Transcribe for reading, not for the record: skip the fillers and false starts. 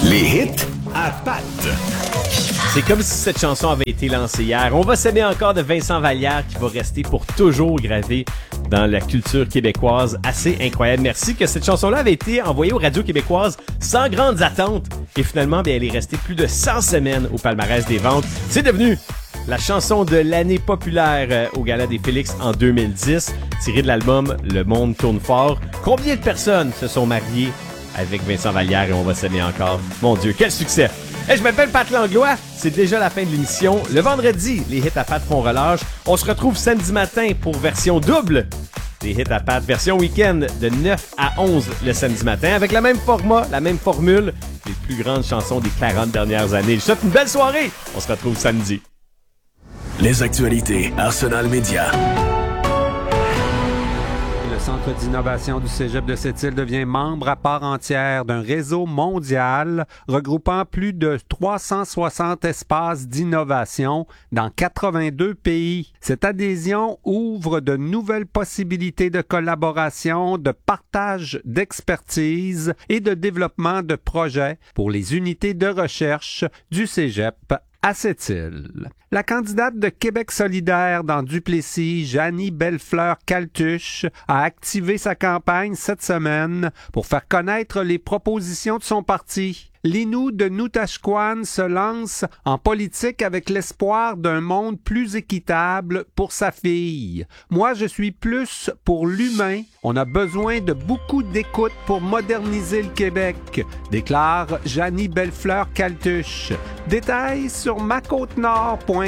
Les hits à Pat. C'est comme si cette chanson avait été lancée hier. On va s'aimer encore de Vincent Vallière qui va rester pour toujours gravé dans la culture québécoise. Assez incroyable. Merci que cette chanson-là avait été envoyée aux radios québécoises sans grandes attentes. Et finalement, elle est restée plus de 100 semaines au palmarès des ventes. C'est devenu la chanson de l'année populaire au Gala des Félix en 2010, tirée de l'album Le Monde tourne fort. Combien de personnes se sont mariées avec Vincent Vallière et On va s'aimer encore? Mon Dieu, quel succès! Hey, je m'appelle Pat Langlois, c'est déjà la fin de l'émission. Le vendredi, les hits à Pat font relâche. On se retrouve samedi matin pour version double des hits à Pat, version week-end de 9 à 11 le samedi matin, avec le même format, la même formule, les plus grandes chansons des 40 dernières années. Je vous souhaite une belle soirée. On se retrouve samedi. Les actualités Arsenal Média. Le Centre d'innovation du Cégep de Sept-Îles devient membre à part entière d'un réseau mondial regroupant plus de 360 espaces d'innovation dans 82 pays. Cette adhésion ouvre de nouvelles possibilités de collaboration, de partage d'expertise et de développement de projets pour les unités de recherche du Cégep à Sept-Îles. La candidate de Québec solidaire dans Duplessis, Janie Bellefleur-Caltuche, a activé sa campagne cette semaine pour faire connaître les propositions de son parti. Linou de Noutashquan se lance en politique avec l'espoir d'un monde plus équitable pour sa fille. Moi, je suis plus pour l'humain. On a besoin de beaucoup d'écoute pour moderniser le Québec, déclare Janie Bellefleur-Caltuche. Détails sur macôtenord.com.